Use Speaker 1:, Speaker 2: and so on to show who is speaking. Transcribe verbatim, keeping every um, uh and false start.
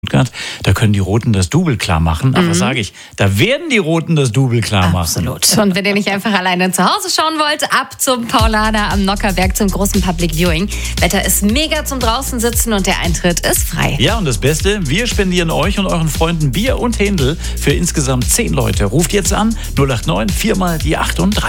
Speaker 1: Stuttgart, da können die Roten das Double klar machen. Aber
Speaker 2: Mhm.
Speaker 1: was sage ich, da werden die Roten das Double klar machen.
Speaker 2: Absolut. Und wenn ihr nicht einfach alleine zu Hause schauen wollt, ab zum Paulaner am Nockherberg zum großen Public Viewing. Wetter ist mega zum draußen sitzen und der Eintritt ist frei.
Speaker 1: Ja, und das Beste, wir spendieren euch und euren Freunden Bier und Händel für insgesamt zehn Leute. Ruft jetzt an null acht neun vier mal die achtunddreißig.